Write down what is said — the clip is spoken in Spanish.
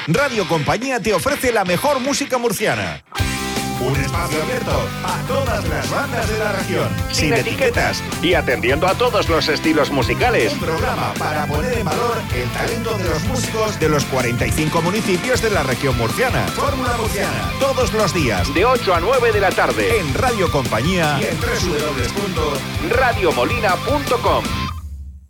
Radio Compañía te ofrece la mejor música murciana. Un espacio abierto a todas las bandas de la región, sin etiquetas y atendiendo a todos los estilos musicales. Un programa para poner en valor el talento de los músicos de los 45 municipios de la región murciana. Fórmula Murciana, todos los días, de 8 a 9 de la tarde, en Radio Compañía y en www.radiomolina.com.